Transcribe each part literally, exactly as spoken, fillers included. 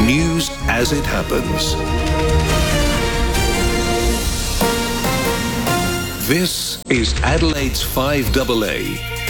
News as it happens. This is Adelaide's five A A.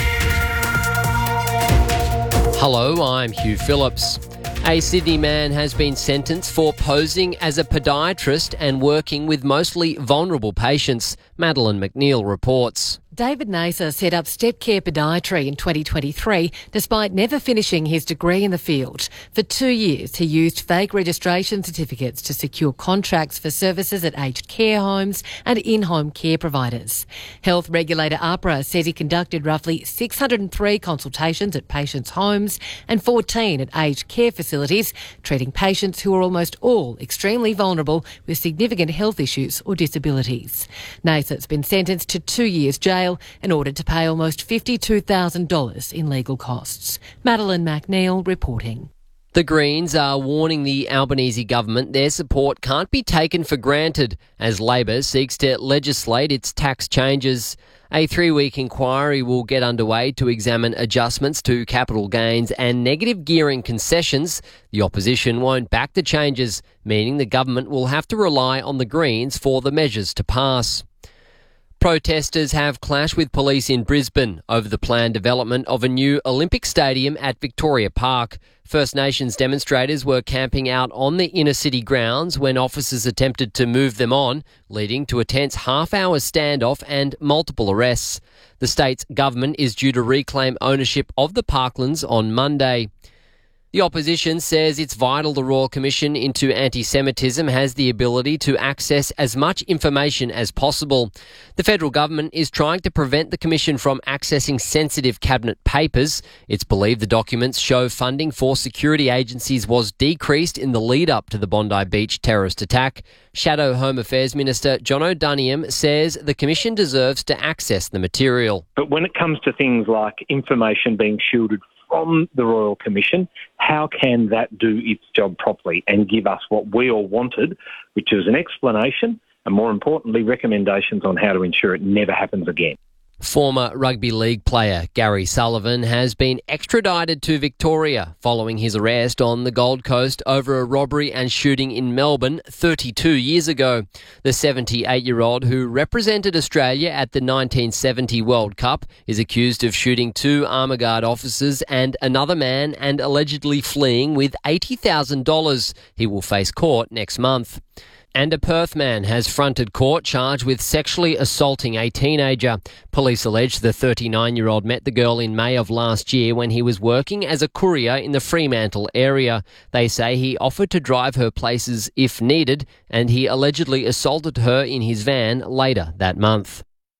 Hello, I'm Hugh Phillips. A Sydney man has been sentenced for posing as a podiatrist and working with mostly vulnerable patients, Madeline McNeil reports. David Naser set up Step Care Podiatry in twenty twenty-three despite never finishing his degree in the field. For two years, he used fake registration certificates to secure contracts for services at aged care homes and in-home care providers. Health regulator AHPRA says he conducted roughly six hundred three consultations at patients' homes and fourteen at aged care facilities, treating patients who are almost all extremely vulnerable with significant health issues or disabilities. Naser's been sentenced to two years jail and ordered to pay almost fifty-two thousand dollars in legal costs. Madeline McNeil reporting. The Greens are warning the Albanese government their support can't be taken for granted as Labor seeks to legislate its tax changes. A three-week inquiry will get underway to examine adjustments to capital gains and negative gearing concessions. The opposition won't back the changes, meaning the government will have to rely on the Greens for the measures to pass. Protesters have clashed with police in Brisbane over the planned development of a new Olympic stadium at Victoria Park. First Nations demonstrators were camping out on the inner city grounds when officers attempted to move them on, leading to a tense half-hour standoff and multiple arrests. The state's government is due to reclaim ownership of the parklands on Monday. The opposition says it's vital the Royal Commission into Anti-Semitism has the ability to access as much information as possible. The federal government is trying to prevent the Commission from accessing sensitive cabinet papers. It's believed the documents show funding for security agencies was decreased in the lead-up to the Bondi Beach terrorist attack. Shadow Home Affairs Minister John O'Duniam says the Commission deserves to access the material. But when it comes to things like information being shielded from the Royal Commission, how can that do its job properly and give us what we all wanted, which is an explanation and, more importantly, recommendations on how to ensure it never happens again? Former rugby league player Gary Sullivan has been extradited to Victoria following his arrest on the Gold Coast over a robbery and shooting in Melbourne thirty-two years ago. The seventy-eight-year-old who represented Australia at the nineteen seventy World Cup is accused of shooting two Armour Guard officers and another man and allegedly fleeing with eighty thousand dollars. He will face court next month. And a Perth man has fronted court charged with sexually assaulting a teenager. Police allege the thirty-nine-year-old met the girl in May of last year when he was working as a courier in the Fremantle area. They say he offered to drive her places if needed, and he allegedly assaulted her in his van later that month.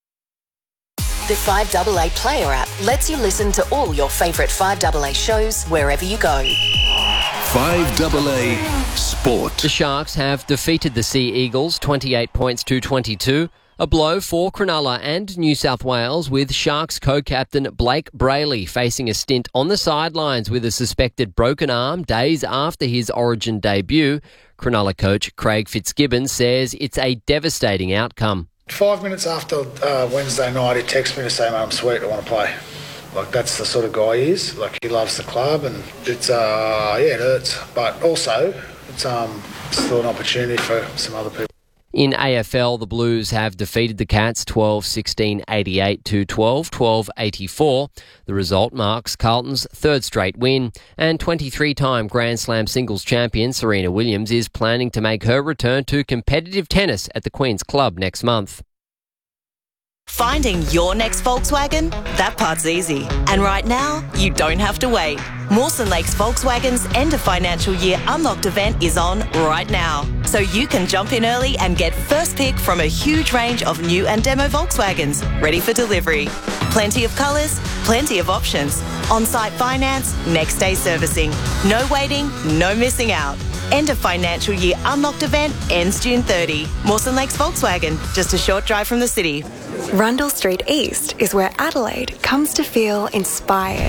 The five A A Player app lets you listen to all your favourite five A A shows wherever you go. five A A Sport. The Sharks have defeated the Sea Eagles twenty-eight points to twenty-two. A blow for Cronulla and New South Wales, with Sharks co-captain Blake Brayley facing a stint on the sidelines with a suspected broken arm days after his Origin debut. Cronulla coach Craig Fitzgibbon says it's a devastating outcome. Five minutes after uh, Wednesday night, he texted me to say, "Mate, I'm sweet, I want to play." Like, that's the sort of guy he is. Like, he loves the club, and it's, uh, yeah, it hurts. But also, it's um, still an opportunity for some other people. In A F L, the Blues have defeated the Cats twelve sixteen eighty-eight to twelve twelve eighty-four. The result marks Carlton's third straight win, and twenty-three-time Grand Slam singles champion Serena Williams is planning to make her return to competitive tennis at the Queen's Club next month. Finding your next Volkswagen? That part's easy. And right now, you don't have to wait. Mawson Lakes Volkswagen's end of financial year unlocked event is on right now. So you can jump in early and get first pick from a huge range of new and demo Volkswagens ready for delivery. Plenty of colours, plenty of options. On-site finance, next day servicing. No waiting, no missing out. End of financial year unlocked event ends June thirtieth. Mawson Lakes Volkswagen, just a short drive from the city. Rundle Street East is where Adelaide comes to feel inspired.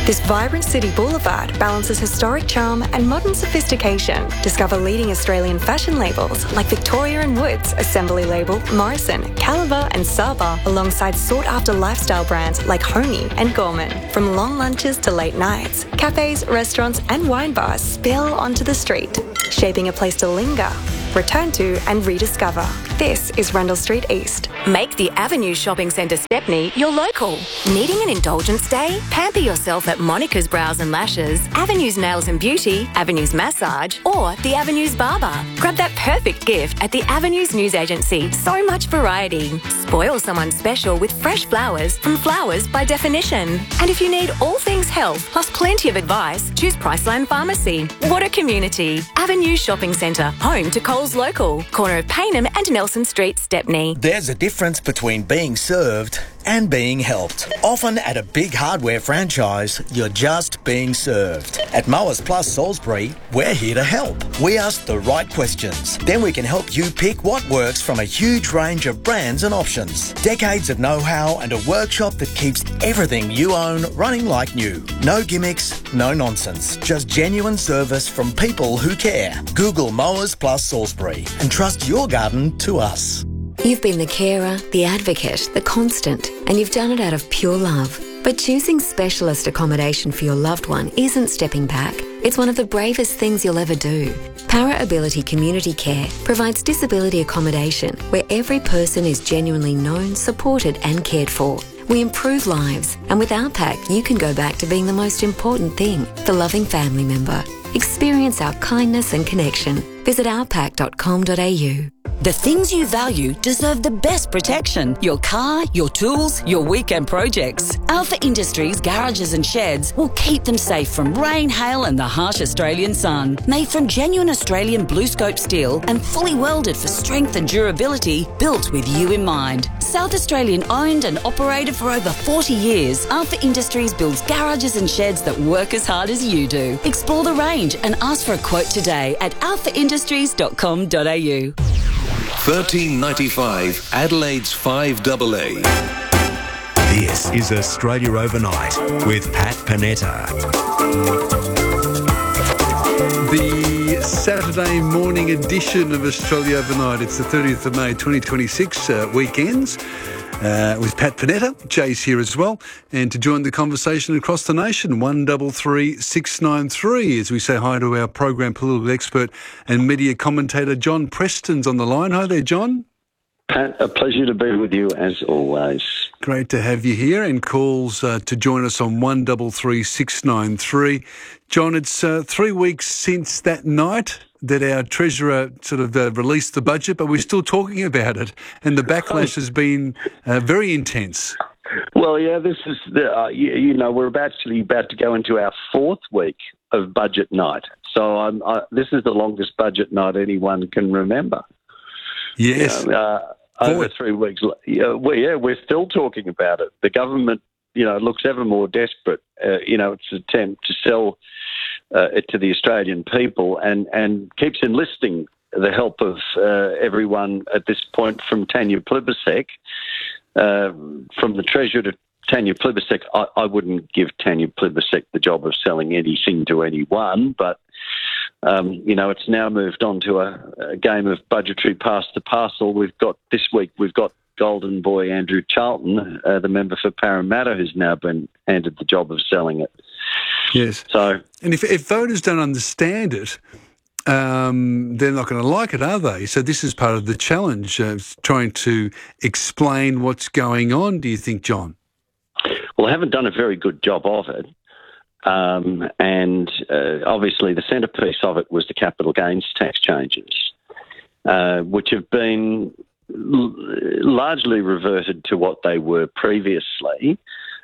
This vibrant city boulevard balances historic charm and modern sophistication. Discover leading Australian fashion labels like Victoria and Woods, Assembly Label, Morrison, Caliber and Saba, alongside sought-after lifestyle brands like Honey and Gorman. From long lunches to late nights, cafes, restaurants and wine bars spill onto the street, shaping a place to linger, return to and rediscover. This is Rundle Street East. Make the Avenue Shopping Centre Stepney your local. Needing an indulgence day? Pamper yourself at Monica's Brows and Lashes, Avenue's Nails and Beauty, Avenue's Massage, or the Avenue's Barber. Grab that perfect gift at the Avenue's News Agency. So much variety. Spoil someone special with fresh flowers from Flowers by Definition. And if you need all things health, plus plenty of advice, choose Priceline Pharmacy. What a community. Avenue Shopping Centre, home to Coles Local, corner of Paynham and Nelson Street, Stepney. There's a difference between being served and being helped. Often at a big hardware franchise, you're just being served. At Mowers Plus Salisbury, we're here to help. We ask the right questions. Then we can help you pick what works from a huge range of brands and options. Decades of know-how and a workshop that keeps everything you own running like new. No gimmicks, no nonsense. Just genuine service from people who care. Google Mowers Plus Salisbury and trust your garden to us. You've been the carer, the advocate, the constant, and you've done it out of pure love. But choosing specialist accommodation for your loved one isn't stepping back. It's one of the bravest things you'll ever do. Para Ability Community Care provides disability accommodation where every person is genuinely known, supported and cared for. We improve lives, and with our pack, you can go back to being the most important thing, the loving family member. Experience our kindness and connection. Visit our pack dot com dot a u. The things you value deserve the best protection. Your car, your tools, your weekend projects. Alpha Industries garages and sheds will keep them safe from rain, hail and the harsh Australian sun. Made from genuine Australian blue scope steel and fully welded for strength and durability, built with you in mind. South Australian owned and operated for over forty years, Alpha Industries builds garages and sheds that work as hard as you do. Explore the range and ask for a quote today at alpha industries dot com dot a u. thirteen ninety-five Adelaide's five double A. This is Australia Overnight with Pat Panetta. The Saturday morning edition of Australia Overnight. It's the thirtieth of May twenty twenty-six, uh, weekends. Uh, with Pat Panetta, Jay's here as well, and to join the conversation across the nation, one double three six nine three, as we say hi to our program political expert and media commentator John Preston's on the line. Hi there, John. Pat, a pleasure to be with you as always. Great to have you here, and calls uh, to join us on one double three six nine three. John, it's uh, three weeks since that night that our Treasurer sort of uh, released the budget, but we're still talking about it, and the backlash has been uh, very intense. Well, yeah, this is, the, uh, you, you know, we're about actually about to go into our fourth week of budget night. So um, I, this is the longest budget night anyone can remember. Yes. You know, uh, over three weeks. Yeah, well, yeah, we're still talking about it. The government, you know, looks ever more desperate, uh, you know, its attempt to sell uh, it to the Australian people and, and keeps enlisting the help of uh, everyone at this point, from Tanya Plibersek, uh, from the Treasurer to Tanya Plibersek. I, I wouldn't give Tanya Plibersek the job of selling anything to anyone, but, um, you know, it's now moved on to a, a game of budgetary pass the parcel. We've got, this week, we've got golden boy Andrew Charlton, uh, the member for Parramatta, who's now been handed the job of selling it. Yes. So, and if, if voters don't understand it, um, they're not going to like it, are they? So this is part of the challenge, uh, trying to explain what's going on, do you think, John? Well, I haven't done a very good job of it. Um, and uh, obviously the centrepiece of it was the capital gains tax changes, uh, which have been l- largely reverted to what they were previously,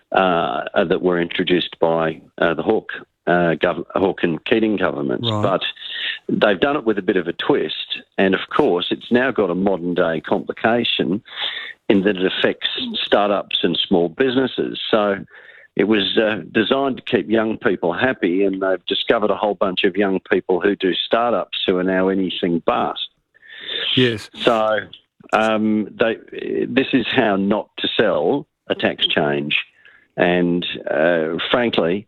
uh, that were introduced by uh, the Hawke, uh, gov- Hawke and Keating governments. Right. But they've done it with a bit of a twist. And, of course, it's now got a modern-day complication in that it affects startups and small businesses. So it was uh, designed to keep young people happy, and they've discovered a whole bunch of young people who do startups who are now anything but. Yes. So um, they, this is how not to sell a tax change. And uh, frankly,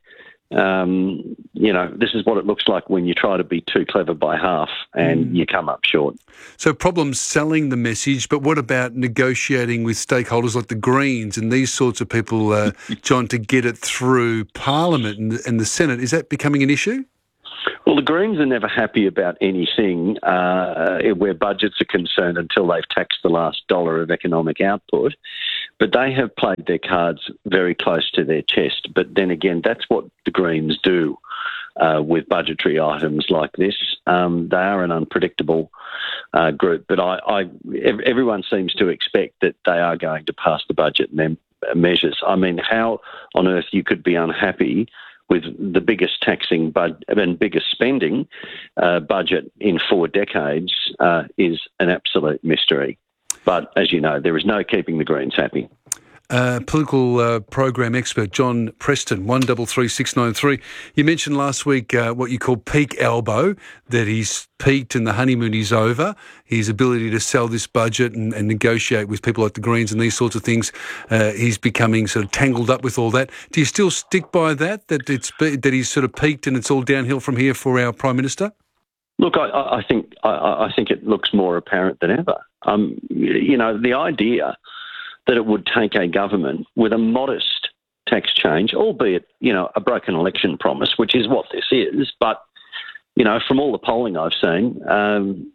Um, you know, this is what it looks like when you try to be too clever by half and mm. you come up short. So problems selling the message, but what about negotiating with stakeholders like the Greens and these sorts of people, uh, John, to get it through Parliament and, and the Senate? Is that becoming an issue? Well, the Greens are never happy about anything uh, where budgets are concerned until they've taxed the last dollar of economic output. But they have played their cards very close to their chest. But then again, that's what the Greens do uh, with budgetary items like this. Um, they are an unpredictable uh, group. But I, I, everyone seems to expect that they are going to pass the budget mem- measures. I mean, how on earth you could be unhappy with the biggest taxing bud- and biggest spending uh, budget in four decades uh, is an absolute mystery. But as you know, there is no keeping the Greens happy. Uh, political uh, program expert John Preston, one double three six nine three. You mentioned last week uh, what you call peak elbow, that he's peaked and the honeymoon is over. His ability to sell this budget and, and negotiate with people like the Greens and these sorts of things, uh, he's becoming sort of tangled up with all that. Do you still stick by that, that it's that he's sort of peaked and it's all downhill from here for our Prime Minister? Look, I, I think I, I think it looks more apparent than ever. Um, you know, the idea that it would take a government with a modest tax change, albeit, you know, a broken election promise, which is what this is. But, you know, from all the polling I've seen, um,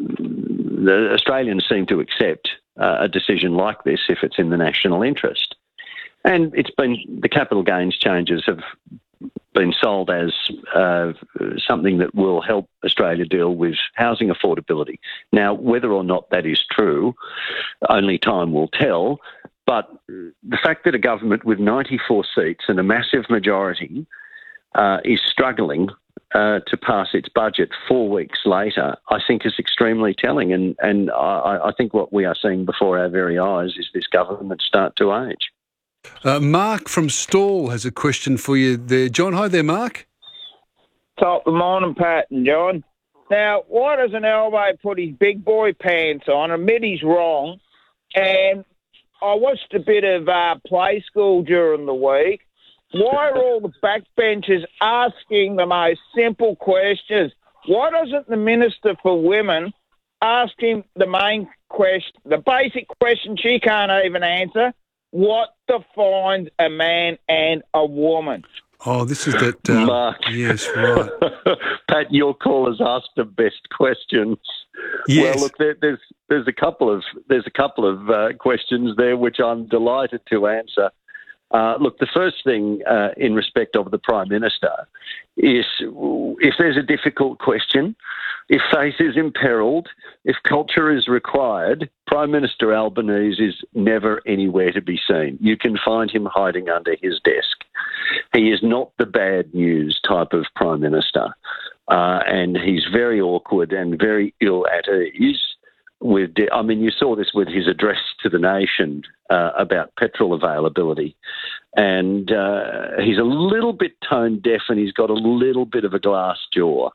the Australians seem to accept uh, a decision like this if it's in the national interest. And it's been, the capital gains changes have been sold as uh, something that will help Australia deal with housing affordability. Now, whether or not that is true, only time will tell. But the fact that a government with ninety-four seats and a massive majority uh, is struggling uh, to pass its budget four weeks later, I think is extremely telling. And, and I, I think what we are seeing before our very eyes is this government start to age. Uh, Mark from Stawell has a question for you there. John, hi there, Mark. Top of the morning, Pat and John. Now, why does an elbow put his big boy pants on, admit he's wrong, and I watched a bit of uh, play school during the week. Why are all the backbenchers asking the most simple questions? Why doesn't the Minister for Women ask him the main question, the basic question she can't even answer? What defines a man and a woman? Oh, this is that. Um, Mark. Yes, right. Pat, your callers asked the best questions. Yes. Well, look, there, there's there's a couple of there's a couple of uh, questions there which I'm delighted to answer. Uh, look, the first thing uh, in respect of the Prime Minister is if there's a difficult question, if faith is imperilled, if culture is required, Prime Minister Albanese is never anywhere to be seen. You can find him hiding under his desk. He is not the bad news type of Prime Minister, uh, and he's very awkward and very ill at ease. With, I mean, you saw this with his address to the nation uh, about petrol availability, and uh, he's a little bit tone deaf and he's got a little bit of a glass jaw.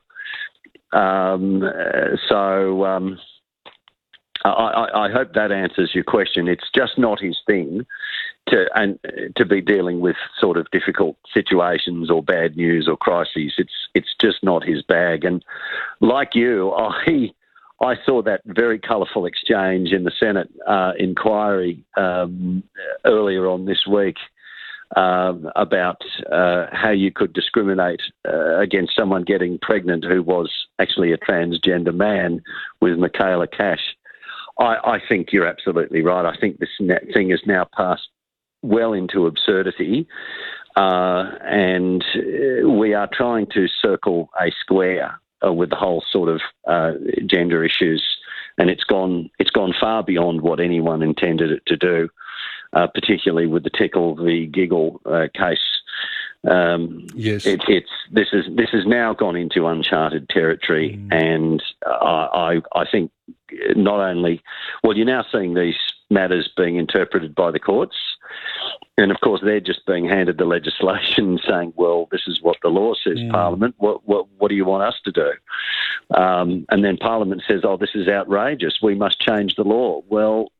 Um, so um, I, I, I hope that answers your question. It's just not his thing to and to be dealing with sort of difficult situations or bad news or crises. It's it's just not his bag. And like you, I. I saw that very colourful exchange in the Senate uh, inquiry um, earlier on this week um, about uh, how you could discriminate uh, against someone getting pregnant who was actually a transgender man with Michaela Cash. I, I think you're absolutely right. I think this thing has now passed well into absurdity, uh, and we are trying to circle a square Uh, with the whole sort of uh, gender issues, and it's gone it's gone far beyond what anyone intended it to do, uh, particularly with the Tickle v Giggle uh, case. Um, yes, it, it's this is this has now gone into uncharted territory, mm. and uh, I I think not only well you're now seeing these matters being interpreted by the courts. And, of course, they're just being handed the legislation saying, well, this is what the law says, mm. Parliament. What, what what do you want us to do? Um, and then Parliament says, oh, this is outrageous. We must change the law. Well,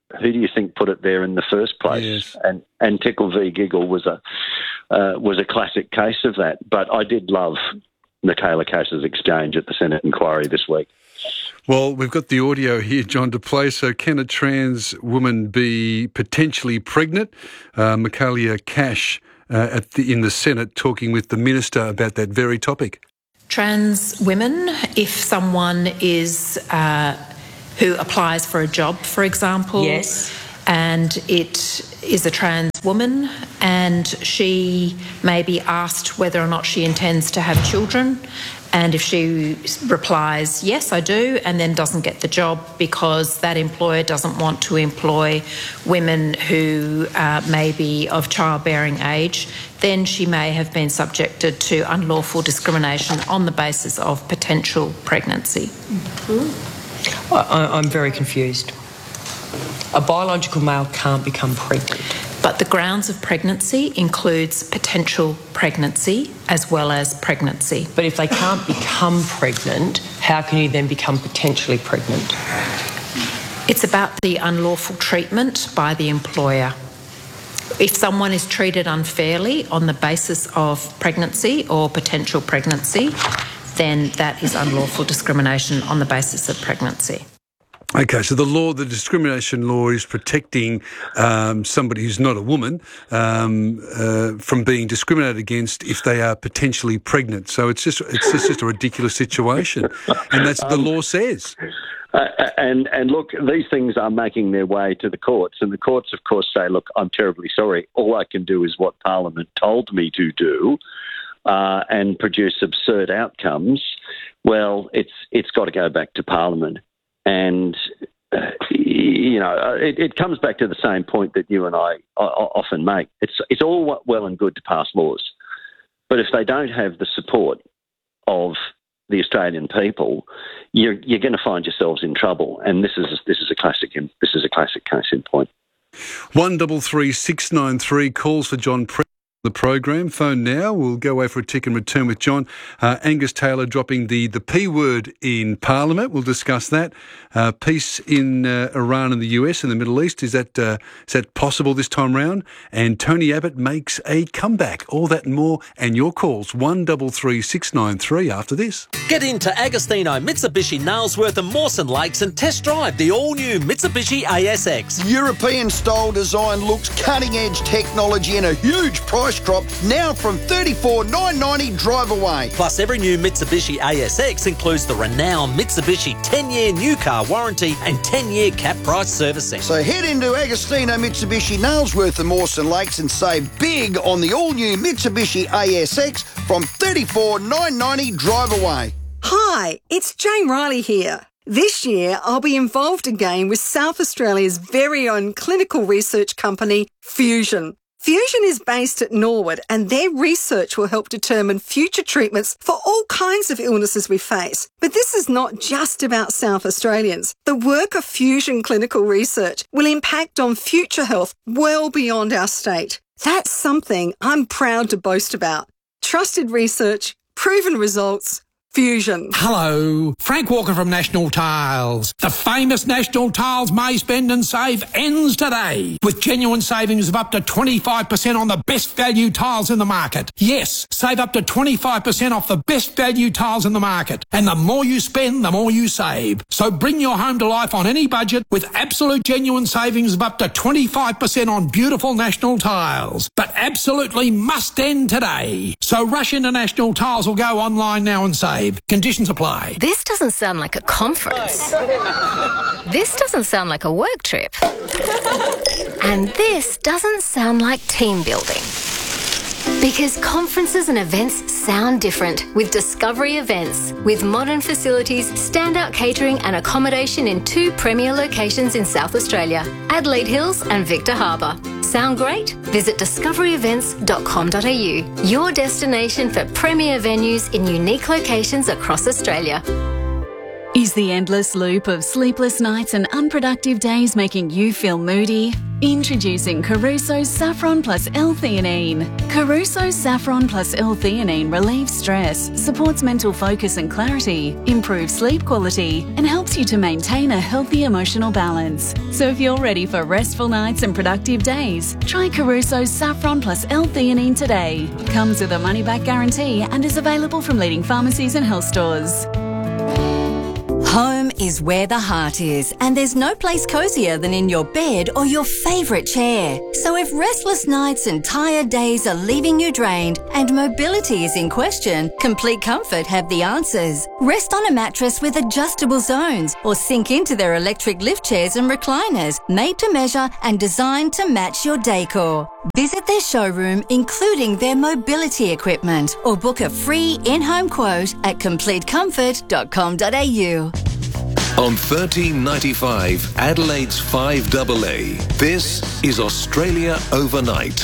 who do you think put it there in the first place? Yes. And and Tickle v Giggle was a uh, was a classic case of that. But I did love Michaela Cass's exchange at the Senate inquiry this week. Well, we've got the audio here, John, to play. So can a trans woman be potentially pregnant? Uh, Michaela Cash uh, at the, in the Senate talking with the minister about that very topic. Trans women, if someone is uh, who applies for a job, for example, yes, and it is a trans woman and she may be asked whether or not she intends to have children, and if she replies, yes, I do, and then doesn't get the job because that employer doesn't want to employ women who uh, may be of childbearing age, then she may have been subjected to unlawful discrimination on the basis of potential pregnancy. Mm-hmm. I, I'm very confused. A biological male can't become pregnant. But the grounds of pregnancy includes potential pregnancy as well as pregnancy. But if they can't become pregnant, how can you then become potentially pregnant? It's about the unlawful treatment by the employer. If someone is treated unfairly on the basis of pregnancy or potential pregnancy, then that is unlawful discrimination on the basis of pregnancy. Okay, so the law, the discrimination law is protecting um, somebody who's not a woman um, uh, from being discriminated against if they are potentially pregnant. So it's just it's just, just a ridiculous situation, and that's what the law says. Uh, and and look, these things are making their way to the courts, and the courts, of course, say, look, I'm terribly sorry. All I can do is what Parliament told me to do, uh, and produce absurd outcomes. Well, it's it's got to go back to Parliament. And, uh, you know, it, it comes back to the same point that you and I often make. It's it's all well and good to pass laws, but if they don't have the support of the Australian people, you're you're going to find yourselves in trouble. And this is this is a classic this is a classic case in point. One double three six nine three calls for John Pre- the program. Phone now. We'll go away for a tick and return with John. Uh, Angus Taylor dropping the, the P word in Parliament. We'll discuss that. Uh, peace in uh, Iran and the U S and the Middle East. Is that uh, is that possible this time round? And Tony Abbott makes a comeback. All that and more. And your calls. One double three six nine three after this. Get into Agostino, Mitsubishi, Nailsworth and Mawson Lakes and test drive the all-new Mitsubishi A S X. European-style design, looks, cutting-edge technology and a huge price drop now from thirty-four thousand nine hundred ninety dollars drive away. Plus, every new Mitsubishi A S X includes the renowned Mitsubishi ten-year new car warranty and ten-year cap price servicing. So head into Agostino, Mitsubishi, Nailsworth and Mawson Lakes and save big on the all-new Mitsubishi A S X from thirty-four thousand nine hundred ninety dollars drive away. Hi, it's Jane Riley here. This year, I'll be involved again with South Australia's very own clinical research company, Fusion. Fusion is based at Norwood, and their research will help determine future treatments for all kinds of illnesses we face. But this is not just about South Australians. The work of Fusion Clinical Research will impact on future health well beyond our state. That's something I'm proud to boast about. Trusted research, proven results, Fusion. Hello, Frank Walker from National Tiles. The famous National Tiles May Spend and Save ends today with genuine savings of up to twenty-five percent on the best value tiles in the market. Yes, save up to twenty-five percent off the best value tiles in the market. And the more you spend, the more you save. So bring your home to life on any budget with absolute genuine savings of up to twenty-five percent on beautiful National Tiles. But absolutely must end today. So rush into National Tiles or go online now and save. Conditions apply. This doesn't sound like a conference. This doesn't sound like a work trip. And this doesn't sound like team building. Because conferences and events sound different with Discovery Events. With modern facilities, standout catering and accommodation in two premier locations in South Australia, Adelaide Hills and Victor Harbour. Sound great? Visit discovery events dot com dot a u, your destination for premier venues in unique locations across Australia. Is the endless loop of sleepless nights and unproductive days making you feel moody? Introducing Caruso Saffron Plus L-theanine. Caruso Saffron Plus L-theanine relieves stress, supports mental focus and clarity, improves sleep quality, and helps you to maintain a healthy emotional balance. So if you're ready for restful nights and productive days, try Caruso Saffron Plus L-theanine today. Comes with a money-back guarantee and is available from leading pharmacies and health stores. Home is where the heart is, and there's no place cosier than in your bed or your favourite chair. So if restless nights and tired days are leaving you drained and mobility is in question, Complete Comfort have the answers. Rest on a mattress with adjustable zones or sink into their electric lift chairs and recliners, made to measure and designed to match your decor. Visit their showroom, including their mobility equipment, or book a free in-home quote at complete comfort dot com dot a u. On thirteen ninety-five, Adelaide's five A A, this is Australia Overnight,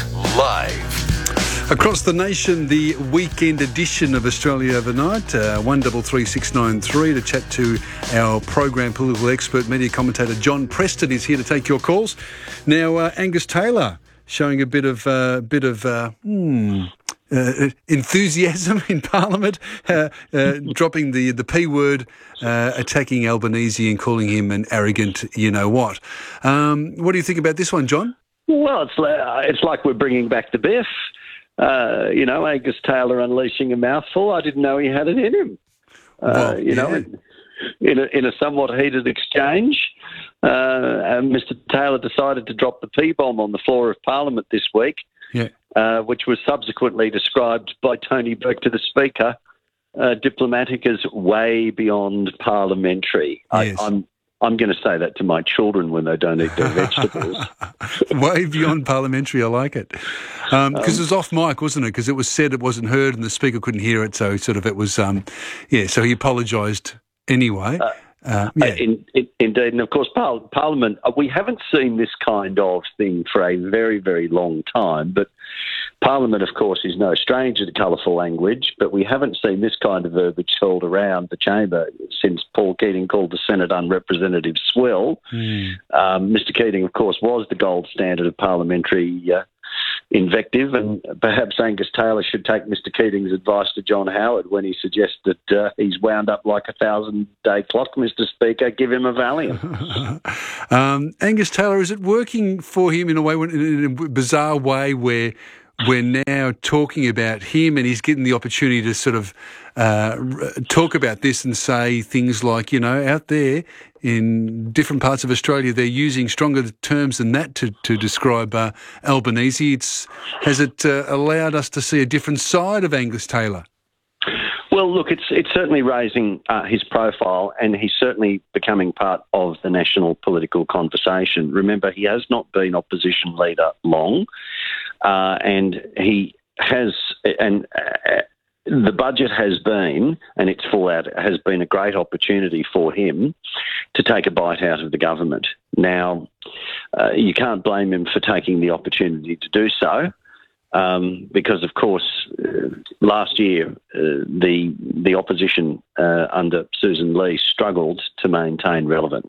live. Across the nation, the weekend edition of Australia Overnight, uh, one three three six nine three to chat to our program political expert, media commentator John Preston is here to take your calls. Now, uh, Angus Taylor showing a bit of uh, bit of uh, hmm, uh, enthusiasm in Parliament, uh, uh, dropping the the P word, uh, attacking Albanese and calling him an arrogant, you know what. Um, what do you think about this one, John? Well, it's uh, it's like we're bringing back the Biff. Uh, you know, Angus Taylor unleashing a mouthful. I didn't know he had it in him. Uh, well, you know, yeah. in, in, a, in a somewhat heated exchange, uh, and Mister Taylor decided to drop the P-bomb on the floor of Parliament this week, yeah. uh, which was subsequently described by Tony Burke to the Speaker, uh, diplomatic as way beyond parliamentary. Yes. I, I'm I'm going to say that to my children when they don't eat their vegetables. Way beyond parliamentary, I like it. Because um, um, it was off mic, wasn't it? Because it was said it wasn't heard and the Speaker couldn't hear it, so sort of it was, um, yeah, so he apologised anyway. Uh, uh, yeah. in, in, indeed, and of course, par- Parliament, uh, we haven't seen this kind of thing for a very, very long time, but Parliament, of course, is no stranger to colourful language, but we haven't seen this kind of verbiage hurled around the chamber since Paul Keating called the Senate unrepresentative swill. Mm. Um, Mister Keating, of course, was the gold standard of parliamentary uh, invective, and perhaps Angus Taylor should take Mister Keating's advice to John Howard when he suggests that uh, he's wound up like a thousand-day clock, Mister Speaker. Give him a Valium. um, Angus Taylor, is it working for him in a way, in a bizarre way where we're now talking about him and he's getting the opportunity to sort of uh, talk about this and say things like, you know, out there in different parts of Australia, they're using stronger terms than that to, to describe uh, Albanese. It's, has it uh, allowed us to see a different side of Angus Taylor? Well, look, it's it's certainly raising uh, his profile, and he's certainly becoming part of the national political conversation. Remember, he has not been opposition leader long, uh, and he has, and uh, the budget has been, and its fallout has been a great opportunity for him to take a bite out of the government. Now, uh, you can't blame him for taking the opportunity to do so. Um, because, of course, uh, last year uh, the the opposition uh, under Susan Lee struggled to maintain relevance.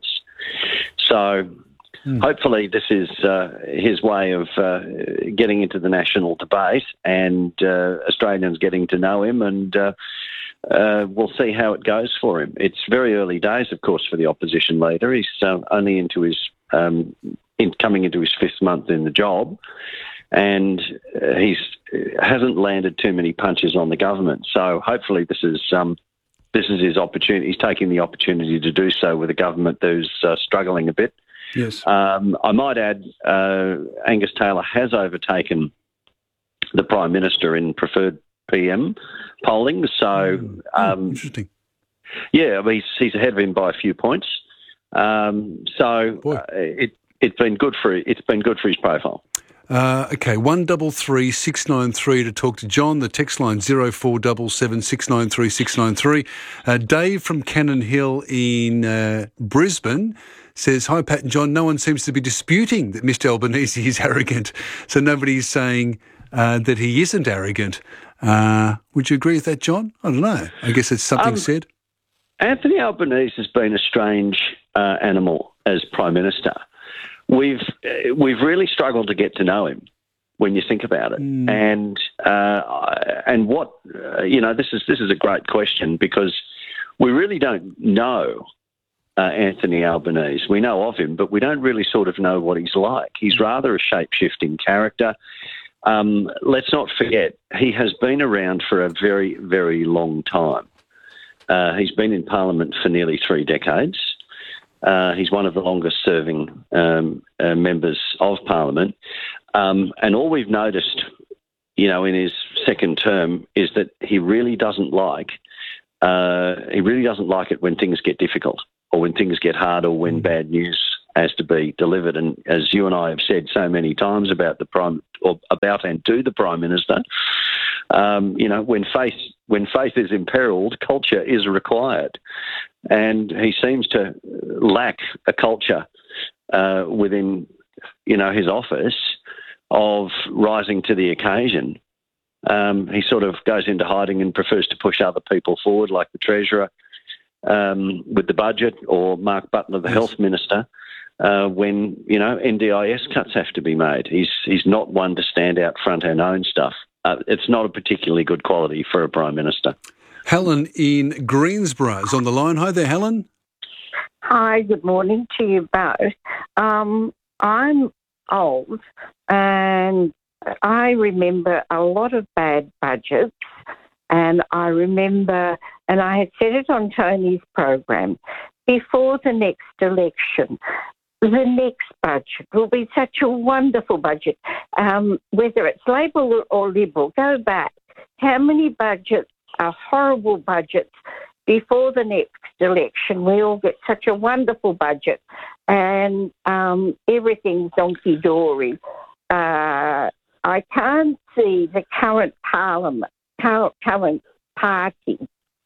So mm. hopefully this is uh, his way of uh, getting into the national debate and uh, Australians getting to know him, and uh, uh, we'll see how it goes for him. It's very early days, of course, for the opposition leader. He's uh, only into his um, in, coming into his fifth month in the job. And uh, he's hasn't landed too many punches on the government. So hopefully this is um, this is his opportunity. He's taking the opportunity to do so with a government who's uh, struggling a bit. Yes. Um, I might add, uh, Angus Taylor has overtaken the Prime Minister in preferred P M polling. So mm. um, interesting. Yeah, he's he's ahead of him by a few points. Um, so uh, it it's been good for it's been good for his profile. Uh, okay, one double three six nine three to talk to John. The text line zero four double seven six nine three six nine three. Uh, Dave from Cannon Hill in uh, Brisbane says, "Hi Pat and John. No one seems to be disputing that Mister Albanese is arrogant, so nobody's saying uh, that he isn't arrogant. Uh, would you agree with that, John? I don't know. I guess it's something um, said." Anthony Albanese has been a strange uh, animal as Prime Minister. we've uh, we've really struggled to get to know him when you think about it. Mm. And uh, and what uh, you know, this is this is a great question because we really don't know uh, Anthony Albanese. We know of him, but we don't really sort of know what he's like. He's rather a shape-shifting character. Um, let's not forget, he has been around for a very, very long time. Uh, he's been in Parliament for nearly three decades. Uh, he's one of the longest-serving um, uh, members of Parliament. Um, and all we've noticed, you know, in his second term is that he really doesn't like, uh, he really doesn't like it when things get difficult or when things get hard or when bad news has to be delivered. And as you and I have said so many times about the Prime, or about and to the Prime Minister, um, you know, when faith when faith is imperilled, culture is required. And he seems to lack a culture uh, within, you know, his office of rising to the occasion. Um, he sort of goes into hiding and prefers to push other people forward, like the Treasurer um, with the budget, or Mark Butler, the Health Minister, uh, when, you know, N D I S cuts have to be made. He's he's not one to stand out front and own stuff. Uh, it's not a particularly good quality for a Prime Minister. Helen in Greensboro is on the line. Hi there, Helen. Hi, good morning to you both. Um, I'm old and I remember a lot of bad budgets, and I remember, and I had said it on Tony's program, before the next election, the next budget will be such a wonderful budget. Um, whether it's Labor or Liberal, go back. How many budgets are horrible budgets before the next election? We all get such a wonderful budget, and um, everything's donkey-dory. Uh, I can't see the current parliament, current, current party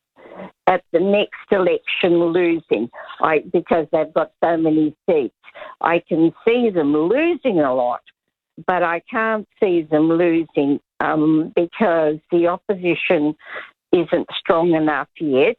at the next election losing, I, because they've got so many seats. I can see them losing a lot, but I can't see them losing um, because the opposition isn't strong enough yet.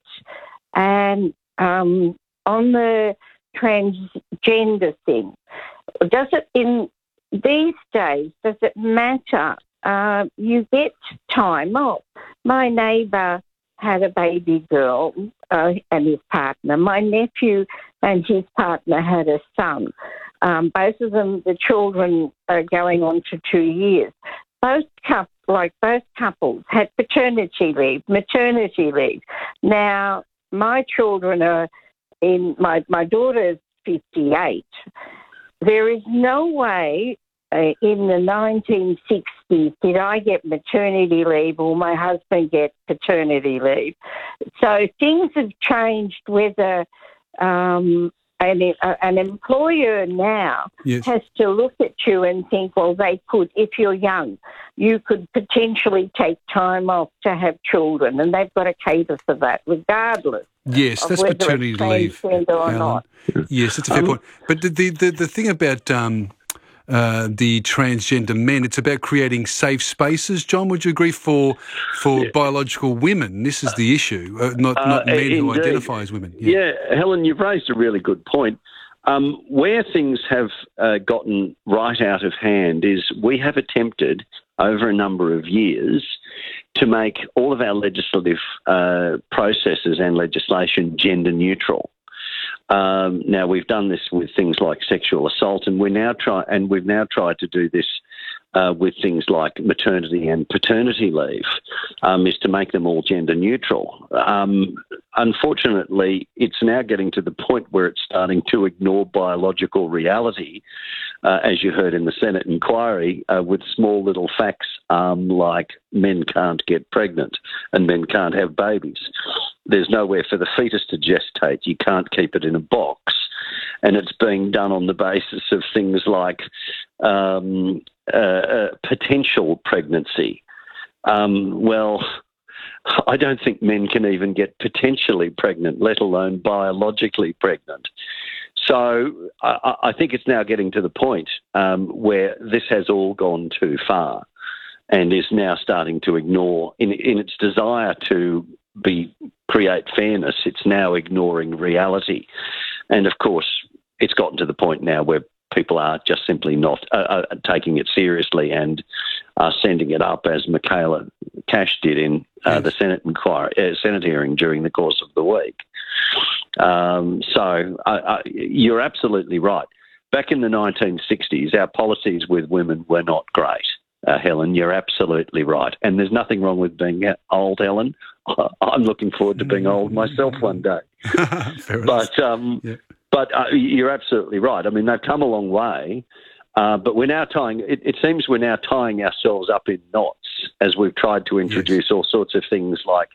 And um, on the transgender thing, does it in these days, does it matter? Uh, you get time off. My neighbour had a baby girl uh, and his partner. My nephew and his partner had a son. Um, both of them, the children are going on to two years. Both couples, like both couples, had paternity leave, maternity leave. Now, my children are in, my, my daughter's fifty-eight. There is no way uh, in the nineteen sixties did I get maternity leave or my husband get paternity leave. So things have changed, whether um, an, uh, an employer now yes. has to look at you and think, well, they could, if you're young, you could potentially take time off to have children, and they've got to cater for that regardless. Yes, that's paternity leave. Or not. Yes, that's a fair um, point. But the, the, the, the thing about um, uh, the transgender men, it's about creating safe spaces. John, would you agree, for for yeah. biological women? This is the issue, uh, not, uh, not men indeed. who identify as women. Yeah. yeah, Helen, you've raised a really good point. Um, where things have uh, gotten right out of hand is we have attempted over a number of years to make all of our legislative uh, processes and legislation gender neutral. Um, now we've done this with things like sexual assault, and we now try, and we've now tried to do this uh, with things like maternity and paternity leave, um, is to make them all gender neutral. Um, unfortunately, it's now getting to the point where it's starting to ignore biological reality, uh, as you heard in the Senate inquiry, uh, with small little facts um, like men can't get pregnant and men can't have babies. There's nowhere for the fetus to gestate. You can't keep it in a box. And it's being done on the basis of things like um, uh, uh, potential pregnancy. Um, well, I don't think men can even get potentially pregnant, let alone biologically pregnant. So I, I think it's now getting to the point um, where this has all gone too far and is now starting to ignore, in, in its desire to be create fairness, it's now ignoring reality. And of course, it's gotten to the point now where people are just simply not uh, uh, taking it seriously and are sending it up, as Michaela Cash did in uh, yes. the Senate inquiry, uh, Senate hearing during the course of the week. Um, so uh, uh, you're absolutely right. Back in the nineteen sixties, our policies with women were not great. Uh, Helen, you're absolutely right. And there's nothing wrong with being old, Helen. I'm looking forward to being old myself one day. but um, yeah. but uh, you're absolutely right. I mean, they've come a long way, uh, but we're now tying, it, it seems we're now tying ourselves up in knots as we've tried to introduce yes. all sorts of things like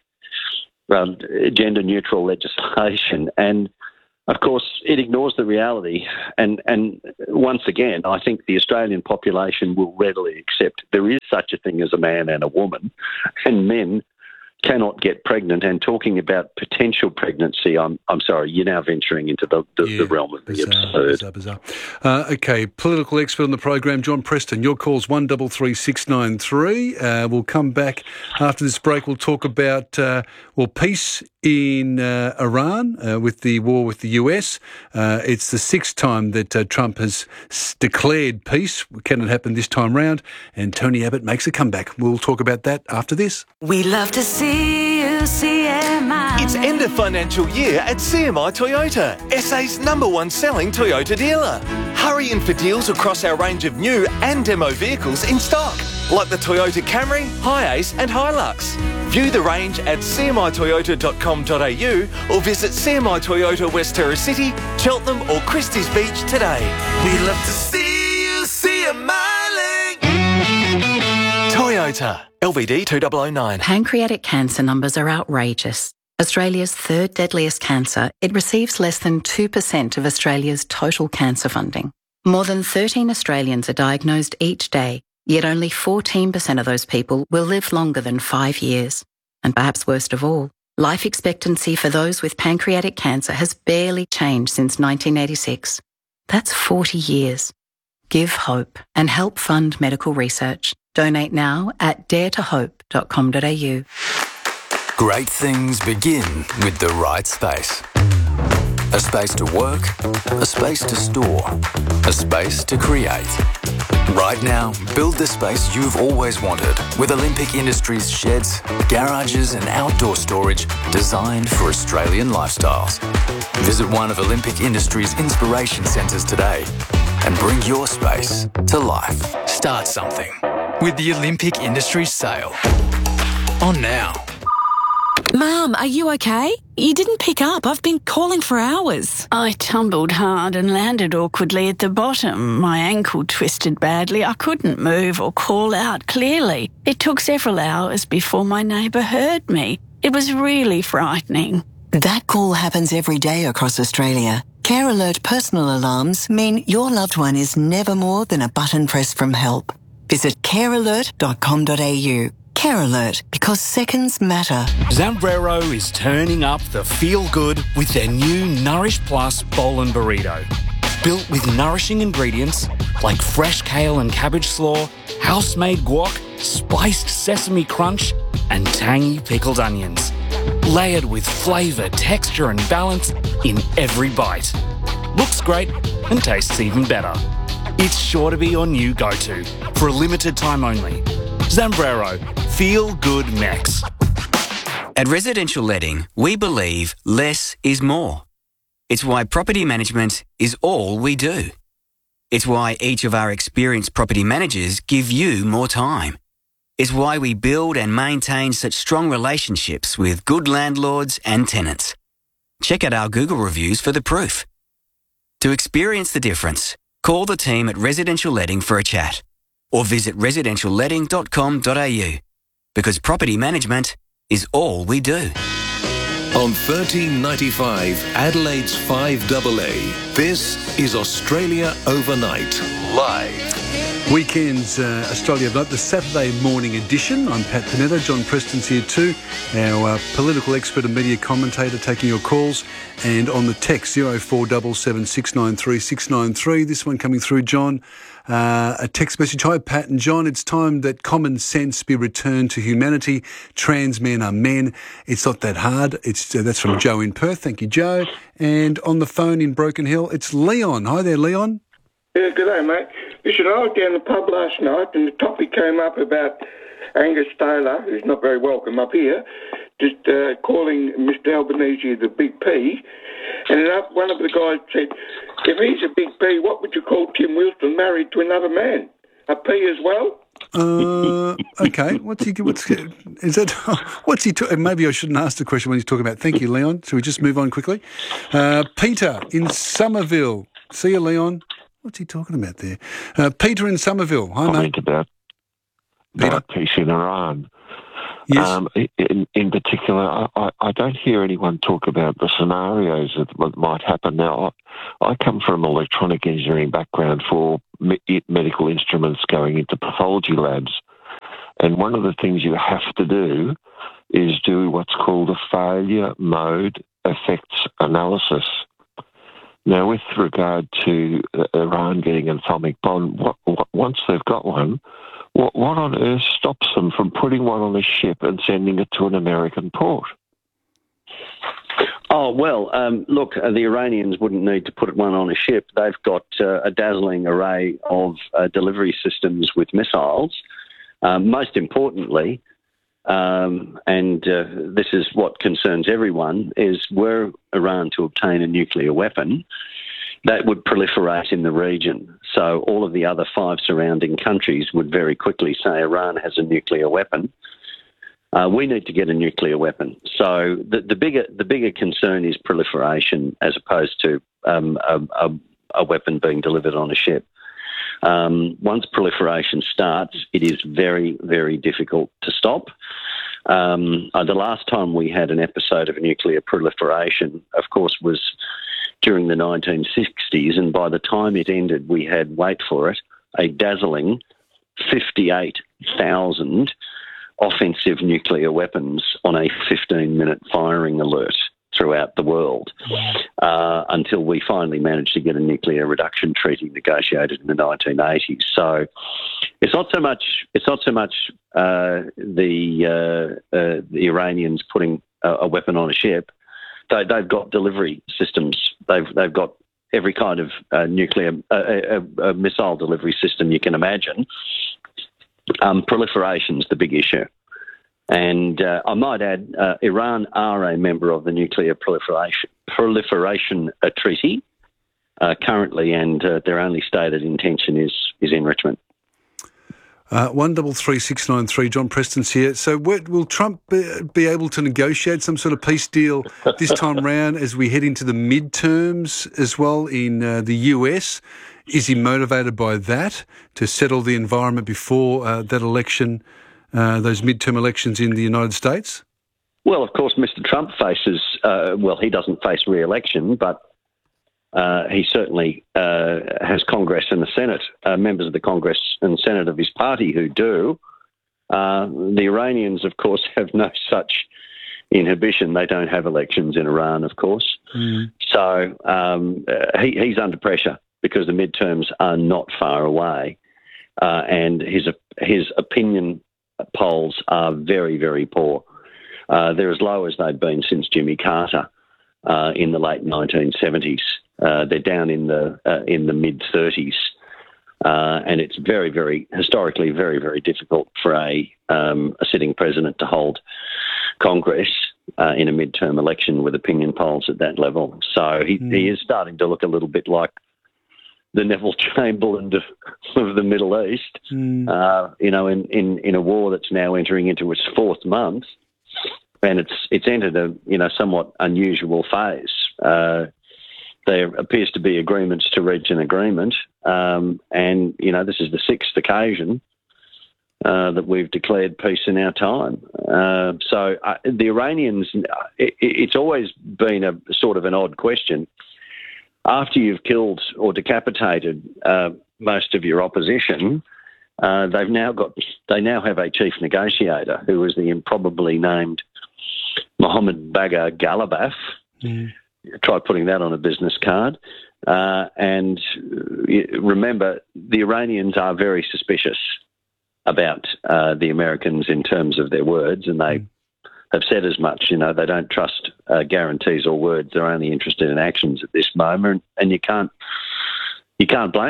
um, gender-neutral legislation. And of course, it ignores the reality. And, and once again, I think the Australian population will readily accept there is such a thing as a man and a woman, and men cannot get pregnant. And talking about potential pregnancy, I'm I'm sorry, you're now venturing into the, the, yeah, the realm of the bizarre, absurd. Bizarre, bizarre. Uh, okay, political expert on the program, John Preston. Your call's one double three six nine three. Uh, we'll come back after this break. We'll talk about uh, well peace in uh, Iran uh, with the war with the U S. Uh, it's the sixth time that uh, Trump has s- declared peace. Can it happen this time round? And Tony Abbott makes a comeback. We'll talk about that after this. We love to see you, C M I. It's end of financial year at C M I Toyota, S A's number one selling Toyota dealer. Hurry in for deals across our range of new and demo vehicles in stock, like the Toyota Camry, Hiace and Hilux. View the range at c m i toyota dot com dot a u or visit C M I Toyota West Terrace City, Cheltenham or Christie's Beach today. We love to see you, C M I Link. Toyota, L V D two thousand nine. Pancreatic cancer numbers are outrageous. Australia's third deadliest cancer, it receives less than two percent of Australia's total cancer funding. More than thirteen Australians are diagnosed each day, yet only fourteen percent of those people will live longer than five years. And perhaps worst of all, life expectancy for those with pancreatic cancer has barely changed since nineteen eighty-six. That's forty years. Give hope and help fund medical research. Donate now at dare to hope dot com dot a u. Great things begin with the right space. A space to work, a space to store, a space to create. Right now, build the space you've always wanted with Olympic Industries sheds, garages and outdoor storage designed for Australian lifestyles. Visit one of Olympic Industries' inspiration centres today and bring your space to life. Start something with the Olympic Industries sale. On now. Mum, are you okay? You didn't pick up. I've been calling for hours. I tumbled hard and landed awkwardly at the bottom. My ankle twisted badly. I couldn't move or call out clearly. It took several hours before my neighbour heard me. It was really frightening. That call happens every day across Australia. Care Alert personal alarms mean your loved one is never more than a button press from help. Visit care alert dot com dot a u. Care Alert, because seconds matter. Zambrero is turning up the feel-good with their new Nourish Plus Bowl and Burrito. Built with nourishing ingredients like fresh kale and cabbage slaw, house-made guac, spiced sesame crunch, and tangy pickled onions. Layered with flavour, texture and balance in every bite. Looks great and tastes even better. It's sure to be your new go-to for a limited time only. Zambrero, feel good Mex. At Residential Letting, we believe less is more. It's why property management is all we do. It's why each of our experienced property managers give you more time. It's why we build and maintain such strong relationships with good landlords and tenants. Check out our Google reviews for the proof. To experience the difference, call the team at Residential Letting for a chat or visit residential letting dot com dot a u because property management is all we do. On thirteen ninety-five, Adelaide's five A A, this is Australia Overnight, live. Weekends, uh, Australia Overnight, the Saturday morning edition. I'm Pat Panetta. John Preston's here too, our uh, political expert and media commentator, taking your calls. And on the text, oh four seven seven, six nine three, six nine three. This one coming through, John. Uh, a text message. Hi, Pat and John. It's time that common sense be returned to humanity. Trans men are men. It's not that hard. It's uh, That's from Joe in Perth. Thank you, Joe. And on the phone in Broken Hill, it's Leon. Hi there, Leon. Yeah, good day, mate. Listen, I was down the pub last night and the topic came up about Angus Taylor, who's not very welcome up here, just uh, calling Mister Albanese the Big P. And then up, one of the guys said, if he's a Big P, what would you call Tim Wilson married to another man? A P as well? Uh, okay. What's he? What's is that? What's he? Ta- maybe I shouldn't ask the question when he's talking about. Thank you, Leon. Shall we just move on quickly? Uh, Peter in Somerville. See you, Leon. What's he talking about there? Uh, Peter in Somerville. Hi, Comment mate. about about peace in Iran. Yes. Um, in, in particular, I, I, I don't hear anyone talk about the scenarios that might happen. Now, I, I come from an electronic engineering background for me, medical instruments going into pathology labs. And one of the things you have to do is do what's called a failure mode effects analysis. Now, with regard to Iran getting an atomic bomb, what, what, once they've got one, what, what on earth stops them from putting one on a ship and sending it to an American port? Oh, well, um, look, uh, the Iranians wouldn't need to put one on a ship. They've got uh, a dazzling array of uh, delivery systems with missiles. Um, most importantly, um, and uh, this is what concerns everyone, is were Iran to obtain a nuclear weapon, that would proliferate in the region. So all of the other five surrounding countries would very quickly say Iran has a nuclear weapon. Uh, we need to get a nuclear weapon. So the, the bigger the bigger concern is proliferation as opposed to um, a, a, a weapon being delivered on a ship. Um, once proliferation starts, it is very, very difficult to stop. Um, uh, the last time we had an episode of nuclear proliferation, of course, was during the nineteen sixties, and by the time it ended, we had, wait for it, a dazzling fifty-eight thousand offensive nuclear weapons on a fifteen-minute firing alert throughout the world, uh, until we finally managed to get a nuclear reduction treaty negotiated in the nineteen eighties. So it's not so much it's not so much uh, the uh, uh, the Iranians putting a, a weapon on a ship. They, they've got delivery systems. They've they've got every kind of uh, nuclear uh, uh, uh, missile delivery system you can imagine. Um, proliferation's the big issue. And uh, I might add, uh, Iran are a member of the Nuclear Proliferation, proliferation uh, Treaty uh, currently, and uh, their only stated intention is, is enrichment. Uh, one double three six nine three. John Preston's here. So, what, will Trump be, be able to negotiate some sort of peace deal this time round as we head into the midterms as well in uh, the U S? Is he motivated by that to settle the environment before uh, that election, uh, those midterm elections in the United States? Well, of course, Mister Trump faces. Uh, well, he doesn't face re-election, but Uh, he certainly uh, has Congress and the Senate, uh, members of the Congress and Senate of his party who do. Uh, the Iranians, of course, have no such inhibition. They don't have elections in Iran, of course. Mm. So um, uh, he, he's under pressure because the midterms are not far away. Uh, and his, his opinion polls are very, very poor. Uh, they're as low as they've been since Jimmy Carter uh, in the late nineteen seventies. Uh, they're down in the uh, in the mid thirties, uh, and it's very, very historically very, very difficult for a um, a sitting president to hold Congress uh, in a midterm election with opinion polls at that level. So he, mm. he is starting to look a little bit like the Neville Chamberlain of, of the Middle East. Mm. Uh, you know, in, in, in a war that's now entering into its fourth month, and it's it's entered a you know somewhat unusual phase. Uh, There appears to be agreements to reach an agreement, um, and, you know, this is the sixth occasion uh, that we've declared peace in our time. Uh, so uh, the Iranians, it, it's always been a sort of an odd question. After you've killed or decapitated uh, most of your opposition, uh, they've now got they now have a chief negotiator who is the improbably named Mohammad Bagher Ghalibaf. Mm. Try putting that on a business card. Uh, and remember, the Iranians are very suspicious about uh, the Americans in terms of their words, and they mm. have said as much. You know, they don't trust uh, guarantees or words. They're only interested in actions at this moment, and you can't you can't blame them.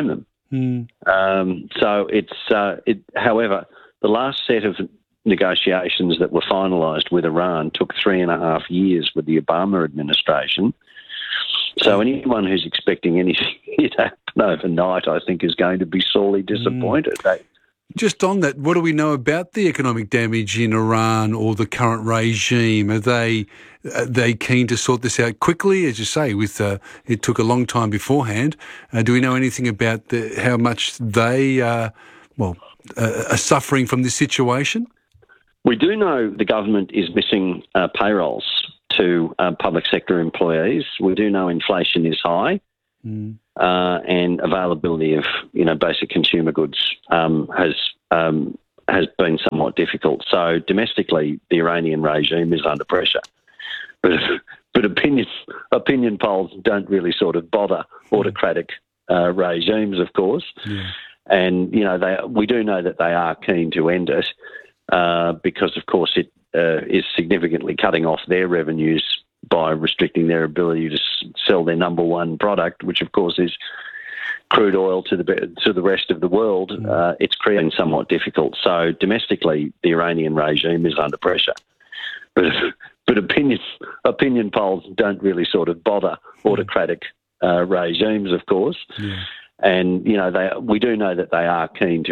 Mm. Um, so it's, uh, it, however, the last set of negotiations that were finalised with Iran took three and a half years with the Obama administration. So anyone who's expecting anything to happen overnight, I think, is going to be sorely disappointed. Mm. They, Just on that, what do we know about the economic damage in Iran or the current regime? Are they are they keen to sort this out quickly? As you say, with uh, it took a long time beforehand. Uh, do we know anything about the, how much they uh, well uh, are suffering from this situation? We do know the government is missing uh, payrolls to uh, public sector employees. We do know inflation is high. Mm. Uh, and availability of, you know, basic consumer goods um, has um, has been somewhat difficult. So domestically, the Iranian regime is under pressure. But but opinion opinion polls don't really sort of bother autocratic uh, regimes, of course. Yeah. And you know, they we do know that they are keen to end it uh, because, of course, it uh, is significantly cutting off their revenues by restricting their ability to s- sell their number one product, which of course is crude oil to the to the rest of the world. Mm. Uh, it's creating somewhat difficult. So domestically, the Iranian regime is under pressure. But but opinion opinion polls don't really sort of bother autocratic uh, regimes, of course. Yeah. And you know, they we do know that they are keen to